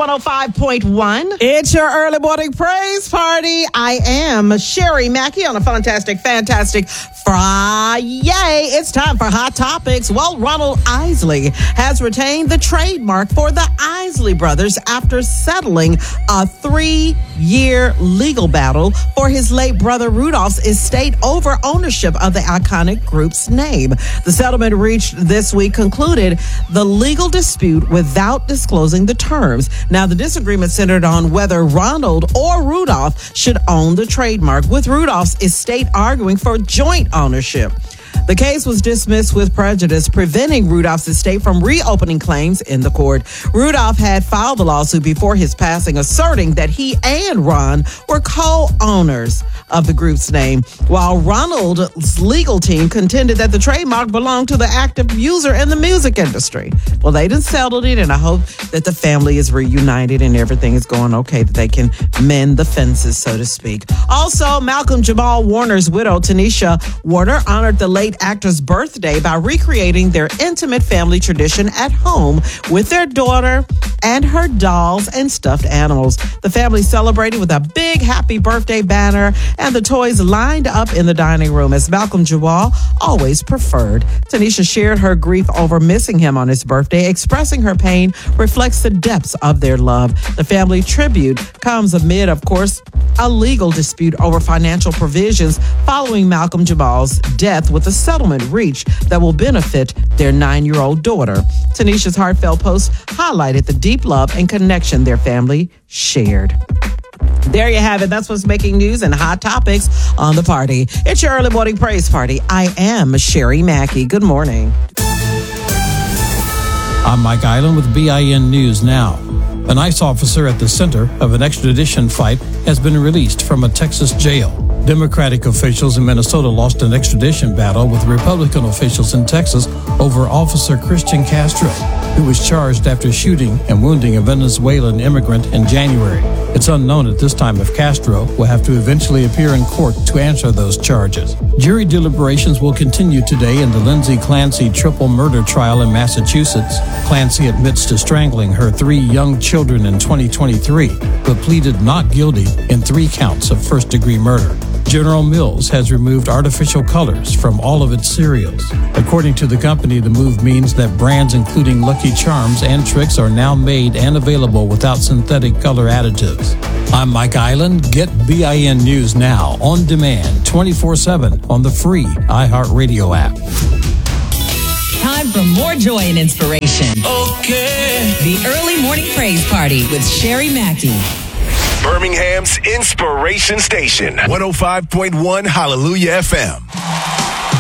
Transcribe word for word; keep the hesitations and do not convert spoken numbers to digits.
one oh five point one. It's your early morning praise party. I am Sherry Mackey on a fantastic, fantastic Friday. It's time for Hot Topics. Well, Ronald Isley has retained the trademark for the Isley Brothers after settling a three-year legal battle for his late brother Rudolph's estate over ownership of the iconic group's name. The settlement reached this week concluded the legal dispute without disclosing the terms. Now, the disagreement centered on whether Ronald or Rudolph should own the trademark, with Rudolph's estate arguing for joint ownership. The case was dismissed with prejudice, preventing Rudolph's estate from reopening claims in the court. Rudolph had filed the lawsuit before his passing, asserting that he and Ron were co-owners of the group's name, while Ronald's legal team contended that the trademark belonged to the active user in the music industry. Well, they done settled it, and I hope that the family is reunited and everything is going okay, that they can mend the fences, so to speak. Also, Malcolm Jamal Warner's widow, Tanisha Warner, honored the late actor's birthday by recreating their intimate family tradition at home with their daughter and her dolls and stuffed animals. The family celebrated with a big happy birthday banner and the toys lined up in the dining room, as Malcolm Jamal always preferred. Tanisha shared her grief over missing him on his birthday, expressing her pain reflects the depths of their love. The family tribute comes amid, of course, a legal dispute over financial provisions following Malcolm Jamal's death, with a settlement reached that will benefit their nine-year-old daughter. Tanisha's heartfelt post highlighted the deep love and connection their family shared. There you have it. That's what's making news and hot topics on the party. It's your early morning praise party. I am Sherry Mackey. Good morning. I'm Mike Island with B I N News Now. An ICE officer at the center of an extradition fight has been released from a Texas jail. Democratic officials in Minnesota lost an extradition battle with Republican officials in Texas over Officer Christian Castro, who was charged after shooting and wounding a Venezuelan immigrant in January. It's unknown at this time if Castro will have to eventually appear in court to answer those charges. Jury deliberations will continue today in the Lindsay Clancy triple murder trial in Massachusetts. Clancy admits to strangling her three young children in twenty twenty-three, but pleaded not guilty in three counts of first-degree murder. General Mills has removed artificial colors from all of its cereals. According to the company, the move means that brands including Lucky Charms and Trix are now made and available without synthetic color additives. I'm Mike Island. Get B I N News Now on demand twenty-four seven on the free iHeartRadio app. Time for more joy and inspiration. Okay. The Early Morning Praise Party with Sherry Mackey. Birmingham's Inspiration Station, one oh five point one Hallelujah F M.